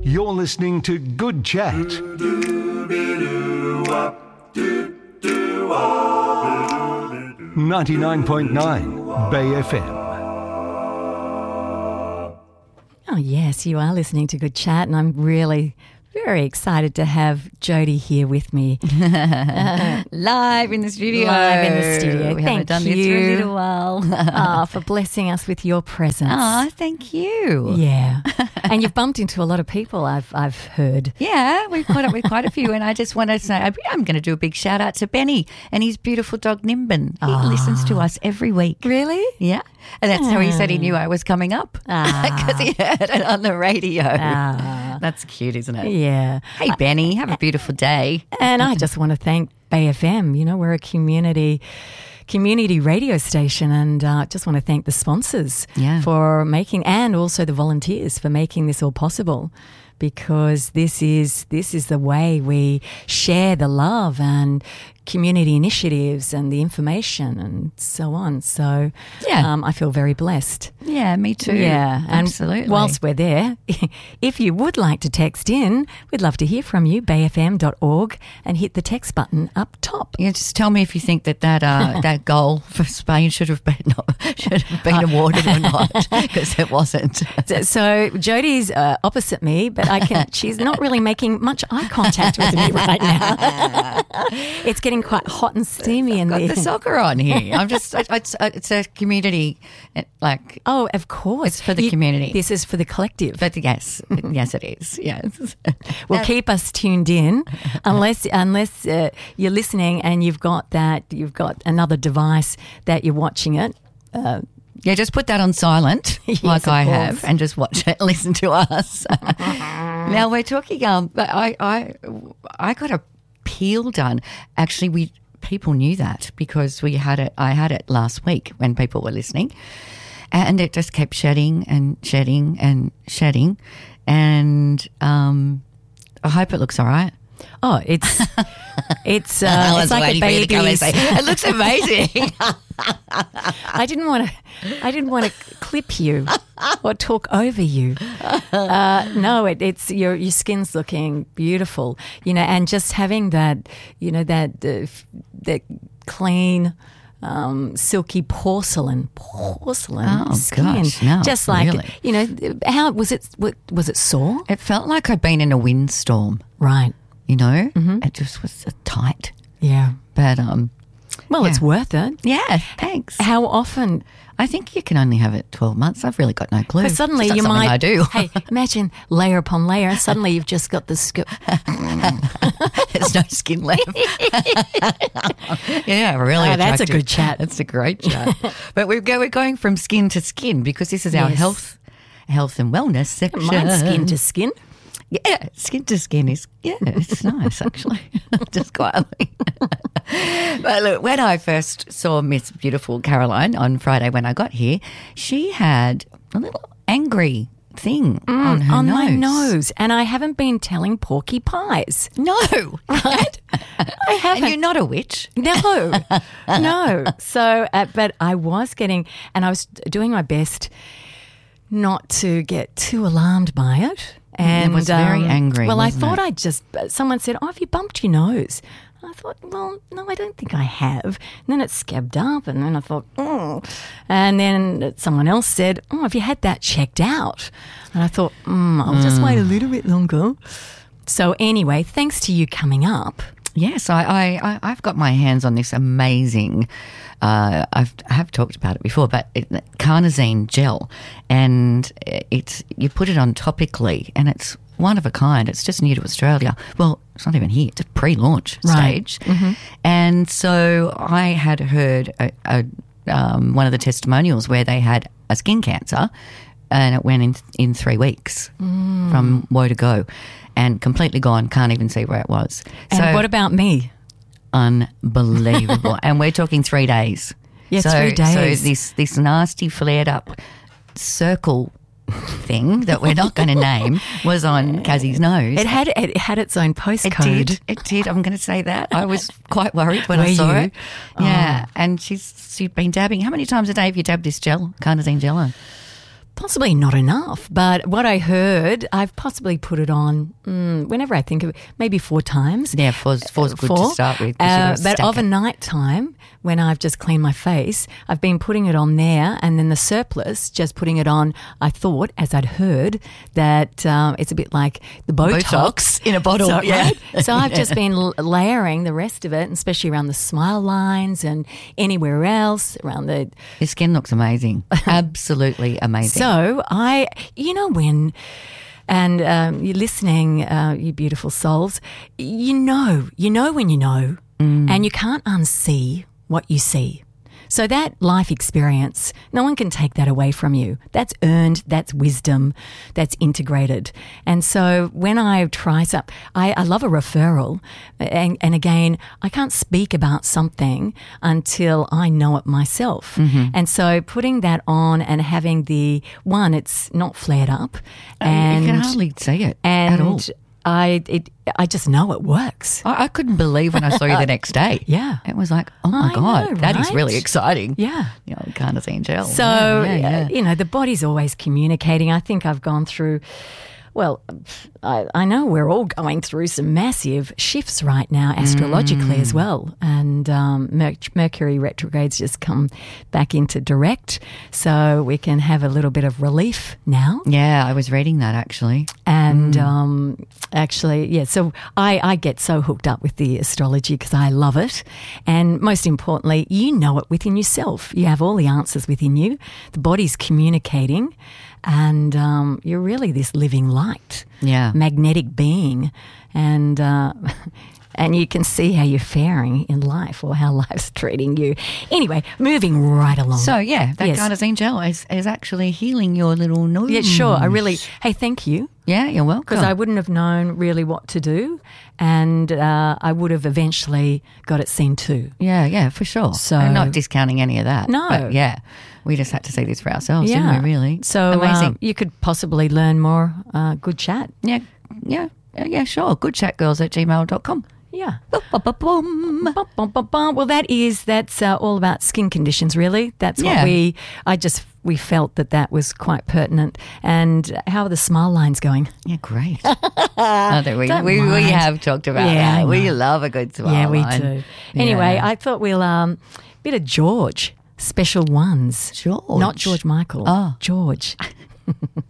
You're listening to Good Chat. 99.9 Bay FM. Oh, yes, you are listening to Good Chat, and I'm really very excited to have Jody here with me. Live in the studio. We haven't done this for a little while. For blessing us with your presence. Oh, thank you. Yeah. And you've bumped into a lot of people, I've heard. Yeah, we've caught up with quite a few, and I just want to say I'm going to do a big shout out to Benny and his beautiful dog Nimbin. He listens to us every week. Really? Yeah. And that's how he said he knew I was coming up, because he heard it on the radio. That's cute, isn't it? Yeah. Hey, Benny, have a beautiful day. And I just want to thank Bay FM. You know, we're a community radio station, and just want to thank the sponsors for making, and also the volunteers for making this all possible, because this is the way we share the love and community initiatives and the information and so on. So I feel very blessed. Yeah, me too. Yeah, absolutely. And whilst we're there, if you would like to text in, we'd love to hear from you, bayfm.org, and hit the text button up top. Yeah, just tell me if you think that goal for Spain should have been awarded or not, because it wasn't. So Jodie's opposite me, but she's not really making much eye contact with me right now. It's getting quite hot and steamy in there. Got the soccer on here. I'm just. It's a community, like. Oh, of course, it's for the community. This is for the collective. But yes, it is. Yes. Well, keep us tuned in, unless you're listening and you've got another device that you're watching it. Yeah, just put that on silent, yes, like I course. have, and just watch it, listen to us. Now we're talking. I got a peel done. Actually, people knew that because I had it last week when people were listening, and it just kept shedding and shedding and shedding, and I hope it looks all right. Oh, it's like a baby's. It looks amazing. I didn't want to clip you or talk over you. No, it's your skin's looking beautiful, and just having that, that clean, silky porcelain skin. Gosh, no, just like really. How was it? Was it sore? It felt like I'd been in a windstorm. Right. It just was tight. Yeah. But well, it's worth it. Yeah, thanks. How often? I think you can only have it 12 months. I've really got no clue. Because suddenly you might. I do. Hey, imagine layer upon layer, and suddenly you've just got the skin. There's no skin left. Yeah, really. That's a good chat. That's a great chat. But we're going from skin to skin, because this is our health and wellness section. Mine's skin to skin. Yeah, skin to skin it's nice, actually, just quietly. But look, when I first saw Miss Beautiful Caroline on Friday when I got here, she had a little angry thing on her nose. My nose. And I haven't been telling Porky Pies. No. Right? I haven't. And you're not a witch. No. No. So, but I was doing my best not to get too alarmed by it. And it was very angry. Well, I thought someone said, "Oh, have you bumped your nose?" I thought, well, no, I don't think I have. And then it scabbed up, and then I thought, oh. And then someone else said, "Oh, have you had that checked out?" And I thought, I'll just wait a little bit longer. So anyway, thanks to you coming up. Yes, I've got my hands on this amazing, I have talked about it before, but carnosine gel, and you put it on topically, and it's one of a kind. It's just new to Australia. Well, it's not even here. It's a pre-launch stage. Mm-hmm. And so I had heard one of the testimonials where they had a skin cancer, and it went in 3 weeks from woe to go. And completely gone, can't even see where it was. And what about me? Unbelievable. And we're talking 3 days. Yeah, 3 days. So this nasty flared up circle thing that we're not going to name was on Kazzie's nose. It had its own postcode. It did. I'm going to say that. I was quite worried when I saw it. Yeah. And she'd been dabbing. How many times a day have you dabbed this gel, carnosine gel on? possibly not enough, but what I heard, I've possibly put it on whenever I think of it, maybe 4 times. Yeah, four's good to start with. But of a night time, when I've just cleaned my face, I've been putting it on there, and then the surplus, just putting it on, I thought, as I'd heard, that it's a bit like the Botox in a bottle. So, yeah. Right? So I've just been layering the rest of it, and especially around the smile lines and anywhere else, around the... Your skin looks amazing. Absolutely amazing. So when... And you're listening, you beautiful souls, you know when you know, and you can't unsee what you see. So that life experience, no one can take that away from you. That's earned, that's wisdom, that's integrated. And so when I try something, I love a referral. And again, I can't speak about something until I know it myself. Mm-hmm. And so putting that on and having it's not flared up. And you can hardly see it at all. I just know it works. I couldn't believe when I saw you the next day. Yeah. It was like, oh my God, that is really exciting. Yeah. Carnosine gel. So, the body's always communicating. I think I've gone through... Well, I know we're all going through some massive shifts right now astrologically as well. And Mercury retrograde's just come back into direct, so we can have a little bit of relief now. Yeah, I was reading that actually. And so I get so hooked up with the astrology because I love it. And most importantly, you know it within yourself. You have all the answers within you. The body's communicating. And you're really this living light, magnetic being, and you can see how you're faring in life or how life's treating you. Anyway, moving right along. So that carnosine gel is actually healing your little nose. Yeah, sure. Hey, thank you. Yeah, you're welcome. Because I wouldn't have known really what to do, and I would have eventually got it seen too. Yeah, for sure. So I'm not discounting any of that. No. But we just had to see this for ourselves, didn't we, really? So amazing. You could possibly learn more. Good chat. Yeah, sure. goodchatgirls@gmail.com. Yeah. Well, that's all about skin conditions, really. That's what we felt that was quite pertinent. And how are the smile lines going? Yeah, great. We have talked about that. We love a good smile line. Yeah, we do. Anyway, I thought we'll bit of George, Special Ones. George. Not George Michael. Oh. George.